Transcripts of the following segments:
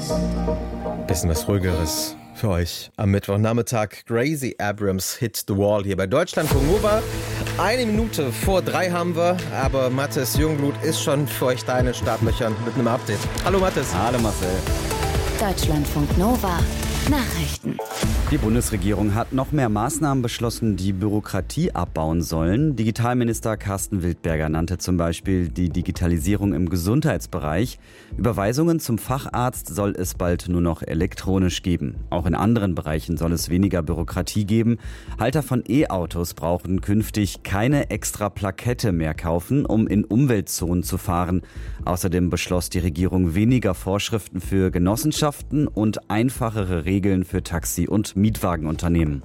Bisschen was Ruhigeres für euch am Mittwochnachmittag. Gracie Abrams Hit the Wall hier bei Deutschlandfunk Nova. 1 Minute vor 3 haben wir, aber Mathis Jungblut ist schon für euch da in den Startlöchern mit einem Update. Hallo Mathis. Hallo Marcel. Deutschlandfunk Nova. Nachrichten. Die Bundesregierung hat noch mehr Maßnahmen beschlossen, die Bürokratie abbauen sollen. Digitalminister Carsten Wildberger nannte zum Beispiel die Digitalisierung im Gesundheitsbereich. Überweisungen zum Facharzt soll es bald nur noch elektronisch geben. Auch in anderen Bereichen soll es weniger Bürokratie geben. Halter von E-Autos brauchen künftig keine extra Plakette mehr kaufen, um in Umweltzonen zu fahren. Außerdem beschloss die Regierung weniger Vorschriften für Genossenschaften und einfachere Regeln für Taxi- und Mietwagenunternehmen.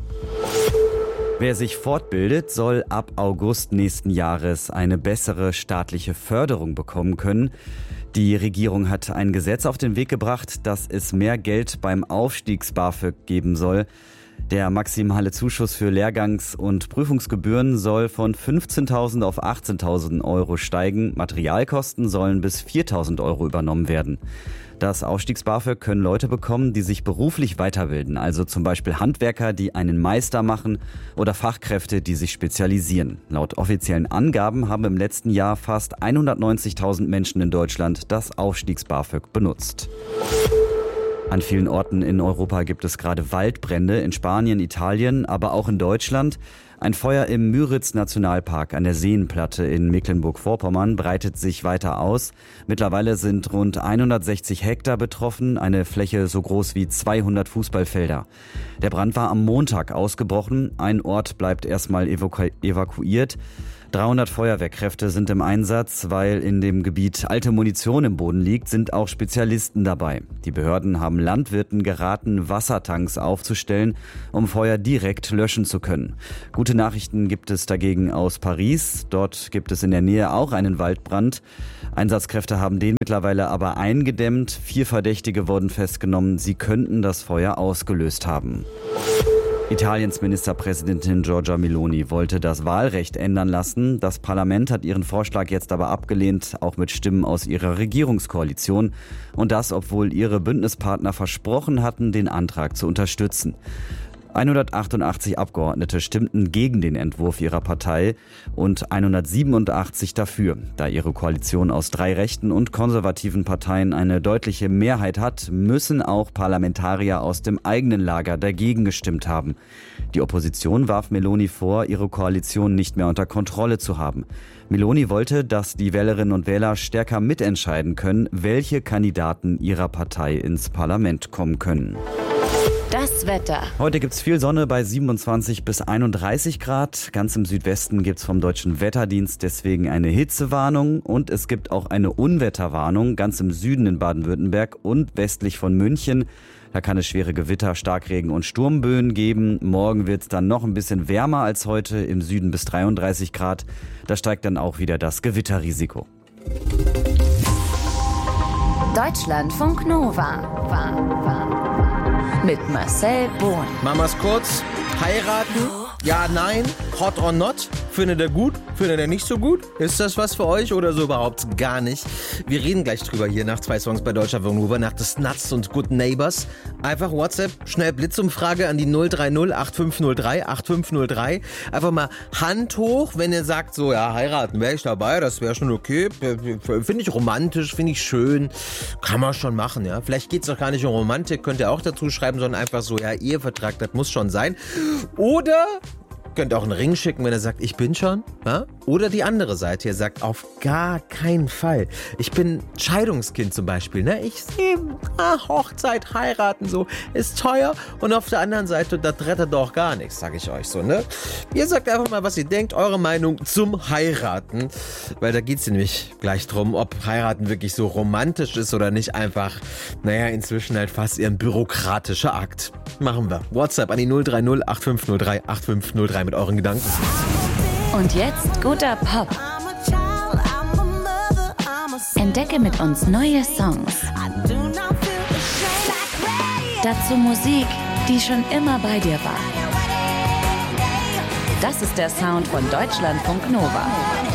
Wer sich fortbildet, soll ab August nächsten Jahres eine bessere staatliche Förderung bekommen können. Die Regierung hat ein Gesetz auf den Weg gebracht, dass es mehr Geld beim Aufstiegs-BAföG geben soll. Der maximale Zuschuss für Lehrgangs- und Prüfungsgebühren soll von 15.000 auf 18.000 Euro steigen. Materialkosten sollen bis 4.000 Euro übernommen werden. Das Aufstiegs-BAföG können Leute bekommen, die sich beruflich weiterbilden, also zum Beispiel Handwerker, die einen Meister machen oder Fachkräfte, die sich spezialisieren. Laut offiziellen Angaben haben im letzten Jahr fast 190.000 Menschen in Deutschland das Aufstiegs-BAföG benutzt. An vielen Orten in Europa gibt es gerade Waldbrände, in Spanien, Italien, aber auch in Deutschland. Ein Feuer im Müritz-Nationalpark an der Seenplatte in Mecklenburg-Vorpommern breitet sich weiter aus. Mittlerweile sind rund 160 Hektar betroffen, eine Fläche so groß wie 200 Fußballfelder. Der Brand war am Montag ausgebrochen. Ein Ort bleibt erstmal evakuiert. 300 Feuerwehrkräfte sind im Einsatz, weil in dem Gebiet alte Munition im Boden liegt, sind auch Spezialisten dabei. Die Behörden haben Landwirten geraten, Wassertanks aufzustellen, um Feuer direkt löschen zu können. Gute Nachrichten gibt es dagegen aus Paris. Dort gibt es in der Nähe auch einen Waldbrand. Einsatzkräfte haben den mittlerweile aber eingedämmt. 4 Verdächtige wurden festgenommen. Sie könnten das Feuer ausgelöst haben. Italiens Ministerpräsidentin Giorgia Meloni wollte das Wahlrecht ändern lassen. Das Parlament hat ihren Vorschlag jetzt aber abgelehnt, auch mit Stimmen aus ihrer Regierungskoalition. Und das, obwohl ihre Bündnispartner versprochen hatten, den Antrag zu unterstützen. 188 Abgeordnete stimmten gegen den Entwurf ihrer Partei und 187 dafür. Da ihre Koalition aus 3 rechten und konservativen Parteien eine deutliche Mehrheit hat, müssen auch Parlamentarier aus dem eigenen Lager dagegen gestimmt haben. Die Opposition warf Meloni vor, ihre Koalition nicht mehr unter Kontrolle zu haben. Meloni wollte, dass die Wählerinnen und Wähler stärker mitentscheiden können, welche Kandidaten ihrer Partei ins Parlament kommen können. Das Wetter. Heute gibt's viel Sonne bei 27 bis 31 Grad. Ganz im Südwesten gibt's vom Deutschen Wetterdienst deswegen eine Hitzewarnung. Und es gibt auch eine Unwetterwarnung ganz im Süden in Baden-Württemberg und westlich von München. Da kann es schwere Gewitter, Starkregen und Sturmböen geben. Morgen wird's dann noch ein bisschen wärmer als heute, im Süden bis 33 Grad. Da steigt dann auch wieder das Gewitterrisiko. Deutschlandfunk Nova. Mit Marcel Bohn. Mamas kurz, heiraten? Ja, nein, hot or not? Findet ihr gut? Findet ihr nicht so gut? Ist das was für euch oder so überhaupt gar nicht? Wir reden gleich drüber hier nach 2 Songs bei Deutschlandfunk Nova, nach The Snuts und Good Neighbors. Einfach WhatsApp, schnell Blitzumfrage an die 030 8503 8503. Einfach mal Hand hoch, wenn ihr sagt, so ja, heiraten wäre ich dabei, das wäre schon okay. Finde ich romantisch, finde ich schön. Kann man schon machen, ja. Vielleicht geht es doch gar nicht um Romantik, könnt ihr auch dazu schreiben, sondern einfach so, ja, Ehevertrag, das muss schon sein. Oder könnt auch einen Ring schicken, wenn er sagt, ich bin schon. Ja? Oder die andere Seite, ihr sagt, auf gar keinen Fall. Ich bin Scheidungskind zum Beispiel. Ne? Ich sehe, Hochzeit, heiraten, so, ist teuer. Und auf der anderen Seite, das rettet doch gar nichts, sag ich euch so. Ne? Ihr sagt einfach mal, was ihr denkt, eure Meinung zum Heiraten. Weil da geht es nämlich gleich drum, ob heiraten wirklich so romantisch ist oder nicht. Einfach, inzwischen halt fast eher ein bürokratischer Akt. Machen wir. WhatsApp an die 030 8503 8503 mit euren Gedanken. Und jetzt guter Pop. Entdecke mit uns neue Songs. Dazu Musik, die schon immer bei dir war. Das ist der Sound von Deutschlandfunk Nova.